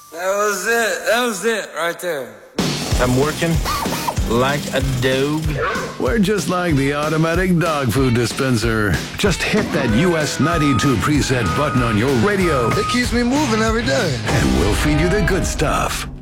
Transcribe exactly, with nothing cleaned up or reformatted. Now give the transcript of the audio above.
That was it. That was it right there. I'm working like a dog. We're just like the automatic dog food dispenser. Just hit that U S ninety-two preset button on your radio. It keeps me moving every day. And we'll feed you the good stuff.